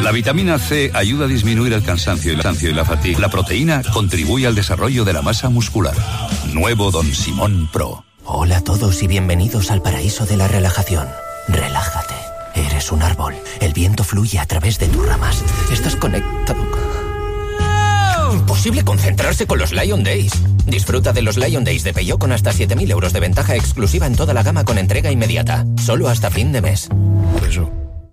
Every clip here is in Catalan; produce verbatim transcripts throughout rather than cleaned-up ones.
La vitamina C ayuda a disminuir el cansancio y, el cansancio y la fatiga. La proteína contribuye al desarrollo de la masa muscular. Nuevo Don Simón Pro. Hola a todos y bienvenidos al paraíso de la relajación. Relájate. Eres un árbol. El viento fluye a través de tus ramas. Estás conectado. Imposible concentrarse con los Lion Days. Disfruta de los Lion Days de Peugeot con hasta siete mil euros de ventaja exclusiva en toda la gama con entrega inmediata. Solo hasta fin de mes. Eso.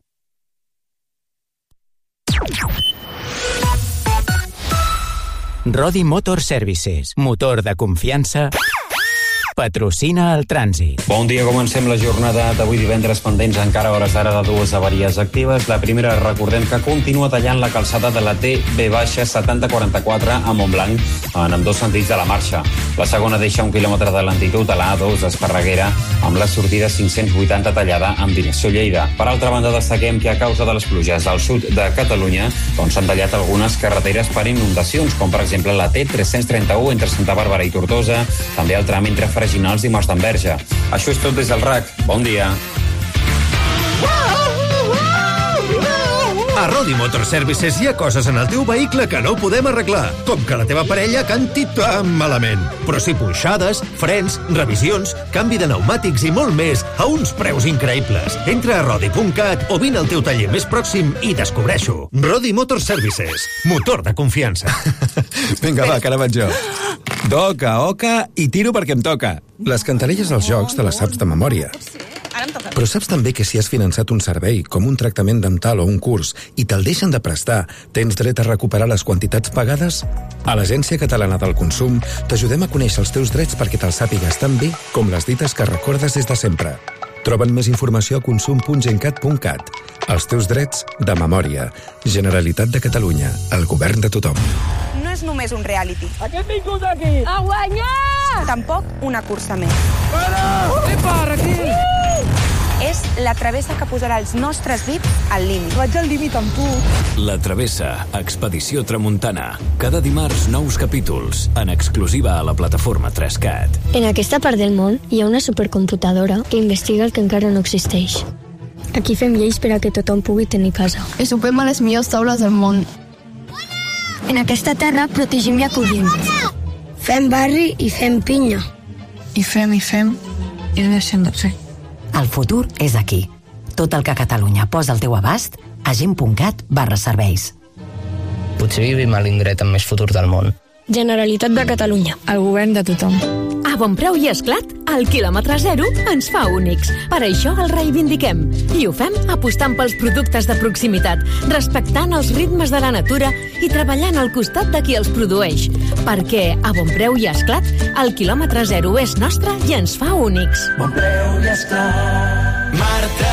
Rodi Motor Services, motor de confiança, patrocina el trànsit. Bon dia, comencem la jornada d'avui divendres, pendents encara a hores d'ara de dues avaries actives. La primera, recordem que continua tallant la calçada de la T B setanta quaranta-quatre a Montblanc en ambdós sentits de la marxa. La segona deixa un quilòmetre de lentitud a la A dos d'Esparreguera amb la sortida cinc-cents vuitanta tallada en direcció Lleida. Per altra banda, destaquem que a causa de les pluges al sud de Catalunya doncs s'han tallat algunes carreteres per inundacions, com per exemple la T tres-cents trenta-u entre Santa Bàrbara i Tortosa, també el tram entre Freginals i Mas d'Enverge. Això és tot des del R A C. Bon dia. A Rodi Motor Services hi ha coses en el teu vehicle que no podem arreglar, com que la teva parella canti tan malament. Però sí punxades, frens, revisions, canvi de pneumàtics i molt més a uns preus increïbles. Entra a rodi punt cat o vine al teu taller més pròxim i descobreix-ho. Rodi Motor Services, motor de confiança. Vinga, va, que ara vaig jo. Toca, oca i tiro perquè em toca. Les cantarelles dels jocs te les saps de memòria. Però saps també que si has finançat un servei, com un tractament dental o un curs, i te'l deixen de prestar, tens dret a recuperar les quantitats pagades? A l'Agència Catalana del Consum t'ajudem a conèixer els teus drets perquè te'ls sàpigues tan bé com les dites que recordes des de sempre. Troben més informació a consum punt gencat punt cat. Els teus drets de memòria. Generalitat de Catalunya. El govern de tothom. No és només un reality. A què hem vingut aquí? A guanyar! Tampoc una cursa més. Para! Epa, Raquel! És la travessa que posarà els nostres V I P al límit. Vaig al límit amb tu. La Travessa, Expedició Tramuntana. Cada dimarts, nous capítols, en exclusiva a la plataforma tres cat. En aquesta part del món hi ha una supercomputadora que investiga el que encara no existeix. Aquí fem lleis per a que tothom pugui tenir casa. I sopem a les millors taules del món. En aquesta terra protegim i acollim. Fem barri i fem pinya. I fem i fem i deixem de fer. El futur és aquí. Tot el que Catalunya posa al teu abast a gent punt cat barra serveis. Potser vivim a l'indret amb més futur del món. Generalitat de Catalunya. El govern de tothom. A Bon Preu i Esclat, el quilòmetre zero ens fa únics. Per això el reivindiquem. I ho fem apostant pels productes de proximitat, respectant els ritmes de la natura i treballant al costat de qui els produeix. Perquè a Bon Preu i Esclat, el quilòmetre zero és nostre i ens fa únics. Bon Preu i Esclat. Marta,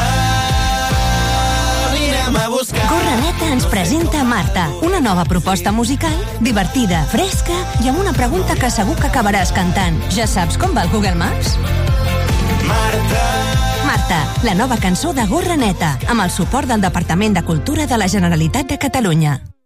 vinem a buscar. Gorra Neta ens presenta Marta, una nova proposta musical, divertida, fresca i amb una pregunta que segur que acabaràs cantant. Ja saps com va el Google Maps? Marta. Marta, la nova cançó de Gorra Neta, amb el suport del Departament de Cultura de la Generalitat de Catalunya.